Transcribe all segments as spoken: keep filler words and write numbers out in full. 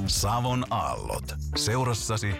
Savon aallot. Seurassasi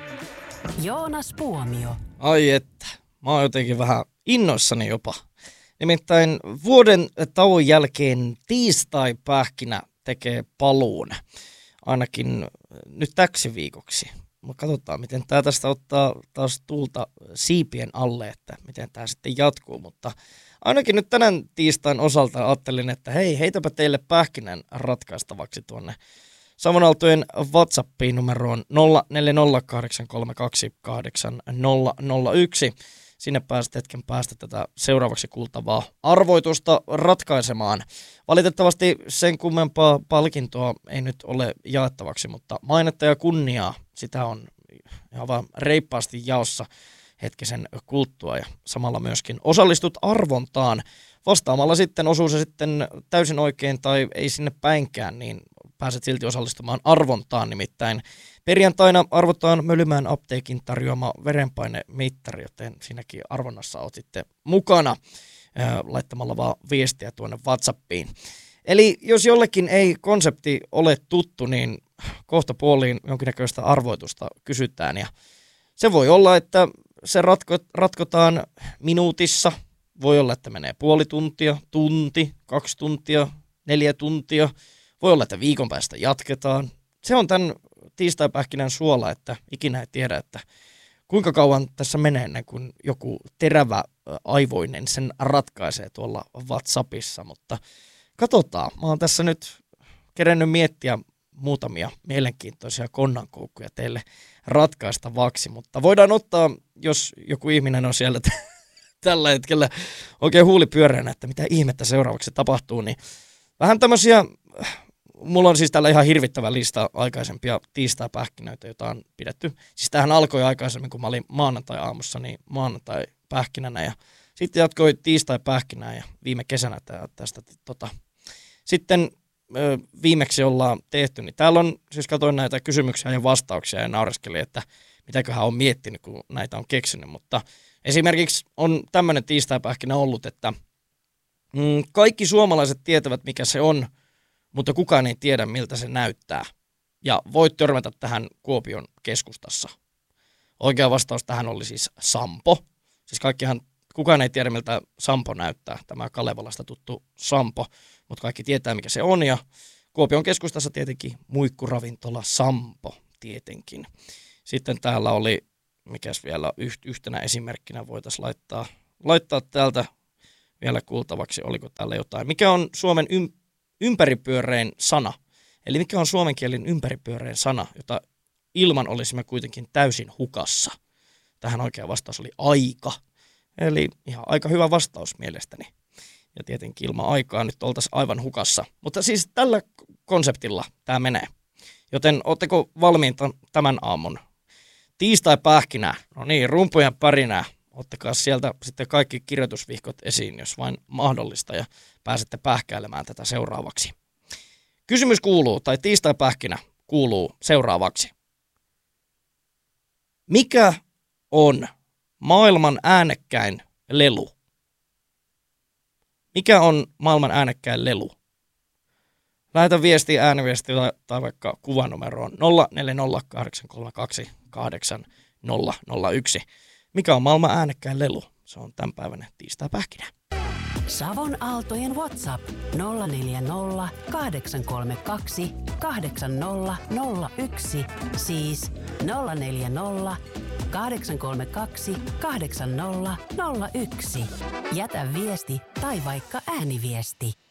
Joonas Puomio. Ai että, mä oon jotenkin vähän innoissani jopa. Nimittäin vuoden tauon jälkeen tiistai-pähkinä tekee paluun. Ainakin nyt täksi viikoksi. Mutta katsotaan, miten tää tästä ottaa taas tuulta siipien alle, että miten tää sitten jatkuu. Mutta ainakin nyt tänään tiistain osalta ajattelin, että hei, heitäpä teille pähkinän ratkaistavaksi tuonne Savon Aaltojen WhatsAppiin numeroon nolla neljä nolla kahdeksan kolme kaksi kahdeksan nolla nolla yksi. Sinne pääset hetken päästä tätä seuraavaksi kuultavaa arvoitusta ratkaisemaan. Valitettavasti sen kummempaa palkintoa ei nyt ole jaettavaksi, mutta mainetta ja kunniaa, sitä on ihan vaan reippaasti jaossa hetkisen kulttua ja samalla myöskin osallistut arvontaan. Vastaamalla sitten osuu se sitten täysin oikein tai ei sinne päinkään, niin pääset silti osallistumaan arvontaan. Nimittäin perjantaina arvotaan Mölymään apteekin tarjoama verenpainemittari, joten siinäkin arvonnassa olet sitten mukana ää, laittamalla vaan viestiä tuonne WhatsAppiin. Eli jos jollekin ei konsepti ole tuttu, niin kohta puoliin jonkinnäköistä arvoitusta kysytään. Ja se voi olla, että se ratko, ratkotaan minuutissa. Voi olla, että menee puoli tuntia, tunti, kaksi tuntia, neljä tuntia. Voi olla, että viikon päästä jatketaan. Se on tämän tiistaipähkinän suola, että ikinä ei tiedä, että kuinka kauan tässä menee ennen kuin joku terävä aivoinen sen ratkaisee tuolla WhatsAppissa. Mutta katsotaan. Mä oon tässä nyt kerennyt miettiä muutamia mielenkiintoisia konnankoukkuja teille ratkaistavaksi. Mutta voidaan ottaa, jos joku ihminen on siellä t- tällä hetkellä oikein huuli pyöreänä, että mitä ihmettä seuraavaksi tapahtuu, niin vähän tämmöisiä. Mulla on siis tällä ihan hirvittävä lista aikaisempia tiistai-pähkinöitä, joita on pidetty. Siis tämähän alkoi aikaisemmin, kun mä olin maanantai-aamussa, niin maanantai-pähkinänä ja sitten jatkoi tiistai-pähkinää ja viime kesänä tästä tota. Sitten ö, viimeksi ollaan tehty, niin täällä on, siis katsoin näitä kysymyksiä ja vastauksia ja naureskelin, että mitäköhän on miettinyt, kun näitä on keksinyt, mutta esimerkiksi on tämmöinen tiistai-pähkinä ollut, että mm, kaikki suomalaiset tietävät, mikä se on, mutta kukaan ei tiedä, miltä se näyttää. Ja voit törmätä tähän Kuopion keskustassa. Oikea vastaus tähän oli siis sampo. Siis kaikkihan, kukaan ei tiedä, miltä sampo näyttää. Tämä Kalevalasta tuttu sampo, mutta kaikki tietää, mikä se on. Ja Kuopion keskustassa tietenkin muikkuravintola Sampo tietenkin. Sitten täällä oli, mikäs vielä yhtenä esimerkkinä voitaisiin laittaa, laittaa täältä vielä kuultavaksi, oliko täällä jotain. Mikä on Suomen ym- ympäripyörein sana? Eli mikä on suomen kielen ympäripyörein sana, jota ilman olisimme kuitenkin täysin hukassa? Tähän oikea vastaus oli aika. Eli ihan aika hyvä vastaus mielestäni. Ja tietenkin ilman aikaa nyt oltaisiin aivan hukassa. Mutta siis tällä konseptilla tämä menee. Joten ootteko valmiita tämän aamun tiistai-pähkinää? No niin, rumpujen pärinää. Ottakaa sieltä sitten kaikki kirjoitusvihkot esiin, jos vain mahdollista, ja pääsette pähkäilemään tätä seuraavaksi. Kysymys kuuluu, tai tiistai-pähkinä kuuluu seuraavaksi. Mikä on maailman äänekkäin lelu? Mikä on maailman äänekkäin lelu? Lähetä viestiä, ääniviestiä tai vaikka kuvanumeroon nolla neljä nolla kahdeksan kolme kaksi kahdeksan nolla nolla yksi. Mikä on maailman äänekkäin lelu? Se on tämän päivänä tiistai-pähkinä. Savon Aaltojen WhatsApp nolla neljä nolla kahdeksan kolme kaksi kahdeksan nolla nolla yksi, siis nolla neljä nolla kahdeksan kolme kaksi kahdeksan nolla nolla yksi. Jätä viesti tai vaikka ääniviesti.